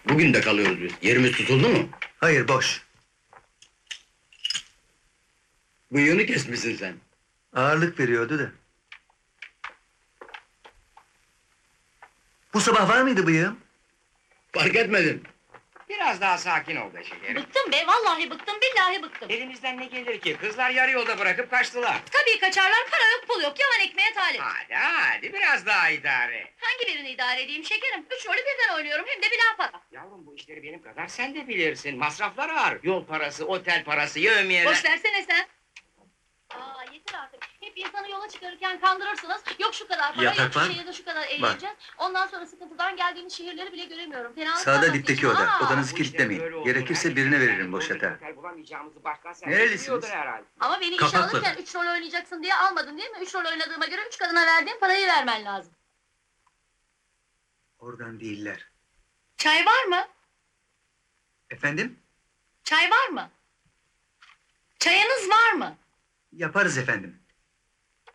Bugün de kalıyoruz biz. Yerimiz tutuldu mu? Hayır, boş. Bıyığını kesmişsin sen. Ağırlık veriyordu da. Bu sabah var mıydı bıyığım? Fark etmedin. Biraz daha sakin ol be şekerim. Bıktım be, vallahi bıktım, billahi bıktım. Elimizden ne gelir ki? Kızlar yarı yolda bırakıp kaçtılar. Tabii kaçarlar, para yok, pul yok, yavan ekmeğe talip. Hadi biraz daha idare. Hangi birini idare edeyim şekerim? 3 rolü birden oynuyorum, hem de bilahara. Yavrum bu işleri benim kadar sen de bilirsin. Masraflar ağır. Yol parası, otel parası, yevmiyeler. Boş versene sen. Aa, yeter artık. Hep insanı yola çıkarırken kandırırsınız. Yok şu kadar para, Yatak yok şu var mı? şehirde şu kadar eğleneceğiz. Ondan sonra sıkıntıdan geldiğimiz şehirleri bile göremiyorum. Fenalık Sağda anlatıyor. dipteki oda. Aa, Odanızı Bu işlerin kilitlemeyin. böyle olduğunu Gerekirse herkes birine bilir. veririm boş Doğru yatağı. otel bulamayacağımızı başkan sen Nerelisiniz? biliyordur herhalde. Ama beni işe Kapatmadı. alırken 3 rol oynayacaksın diye almadın değil mi? 3 rol oynadığıma göre 3 kadına verdiğim parayı vermen lazım. Oradan değiller. Çay var mı? Efendim? Çay var mı? Çayınız var mı? Yaparız efendim.